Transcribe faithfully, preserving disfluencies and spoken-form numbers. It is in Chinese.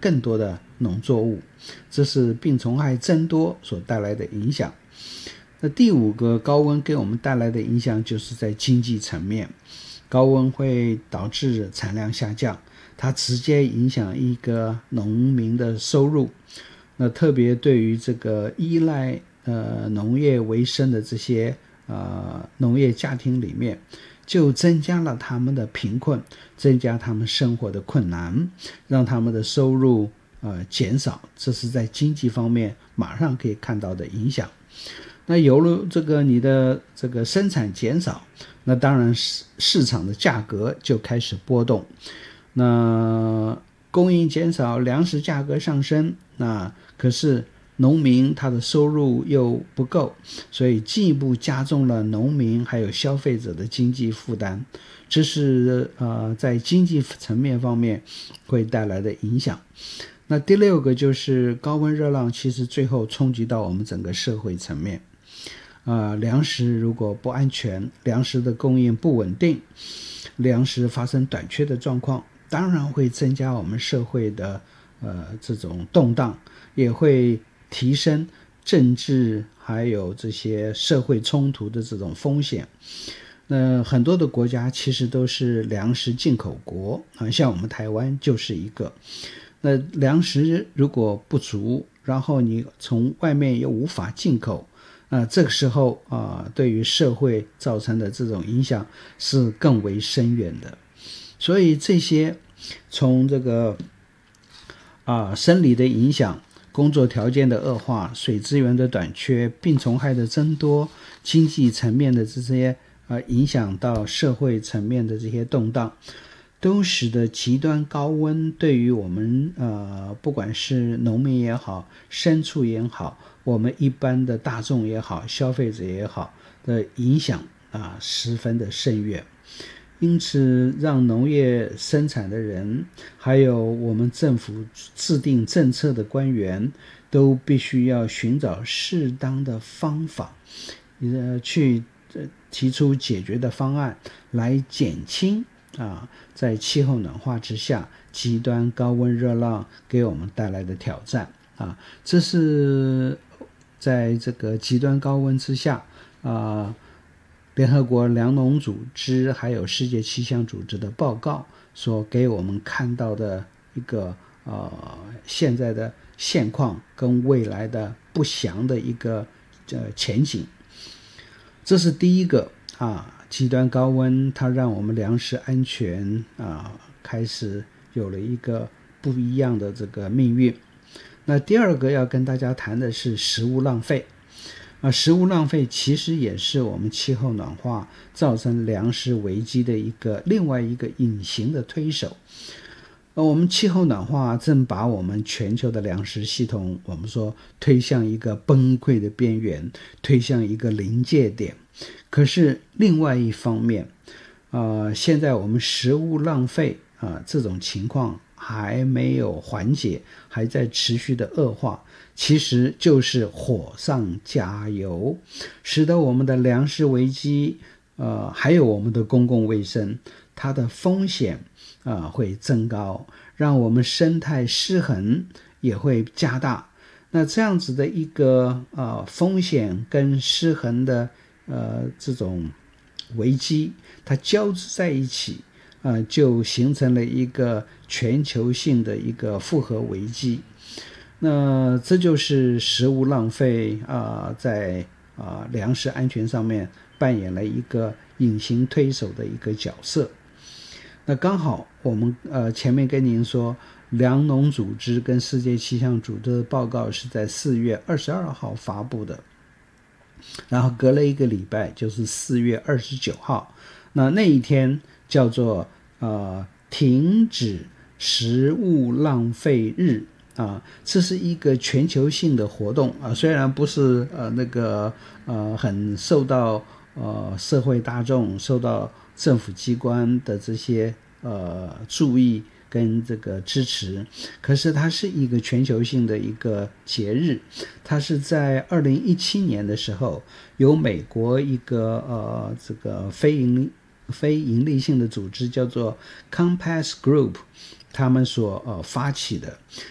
更多的农作物，这是病虫害增多所带来的影响。那第五个高温给我们带来的影响就是在经济层面，高温会导致产量下降，它直接影响一个农民的收入。那特别对于这个依赖呃农业为生的这些呃农业家庭里面，就增加了他们的贫困，增加他们生活的困难，让他们的收入呃减少，这是在经济方面马上可以看到的影响。那由于这个你的这个生产减少，那当然市场的价格就开始波动，那供应减少，粮食价格上升，那可是农民他的收入又不够，所以进一步加重了农民还有消费者的经济负担，这是呃在经济层面方面会带来的影响。那第六个就是高温热浪，其实最后冲击到我们整个社会层面。呃，粮食如果不安全，粮食的供应不稳定，粮食发生短缺的状况，当然会增加我们社会的呃这种动荡，也会提升政治还有这些社会冲突的这种风险。那很多的国家其实都是粮食进口国啊，像我们台湾就是一个。那粮食如果不足，然后你从外面又无法进口，呃，这个时候啊、呃，对于社会造成的这种影响是更为深远的。所以这些从这个啊、呃、生理的影响、工作条件的恶化、水资源的短缺、病虫害的增多、经济层面的这些呃影响到社会层面的这些动荡，都使得极端高温对于我们呃不管是农民也好，牲畜也好，我们一般的大众也好，消费者也好的影响啊十分的深远。因此让农业生产的人还有我们政府制定政策的官员都必须要寻找适当的方法呃去提出解决的方案来减轻啊，在气候暖化之下极端高温热浪给我们带来的挑战啊，这是在这个极端高温之下啊，联合国粮农组织还有世界气象组织的报告所给我们看到的一个呃现在的现况跟未来的不详的一个呃前景。这是第一个啊，极端高温它让我们粮食安全啊开始有了一个不一样的这个命运。那第二个要跟大家谈的是食物浪费啊，食物浪费其实也是我们气候暖化造成粮食危机的一个另外一个隐形的推手。我们气候暖化正把我们全球的粮食系统我们说推向一个崩溃的边缘，推向一个临界点。可是另外一方面呃，现在我们食物浪费啊、呃、这种情况还没有缓解，还在持续的恶化，其实就是火上加油，使得我们的粮食危机呃，还有我们的公共卫生它的风险啊、呃、会增高，让我们生态失衡也会加大。那这样子的一个呃风险跟失衡的呃这种危机，它交织在一起，呃就形成了一个全球性的一个复合危机。那这就是食物浪费啊、呃，在啊、呃、粮食安全上面扮演了一个隐形推手的一个角色。那刚好我们呃前面跟您说，粮农组织跟世界气象组织的报告是在四月二十二号发布的，然后隔了一个礼拜就是四月二十九号，那那一天叫做呃停止食物浪费日啊，这是一个全球性的活动啊，虽然不是呃那个呃很受到呃社会大众、受到政府机关的这些呃注意跟这个支持，可是它是一个全球性的一个节日。它是在二零一七年的时候，由美国一个呃这个非盈利非盈利性的组织叫做 Compass Group，他们所呃发起的。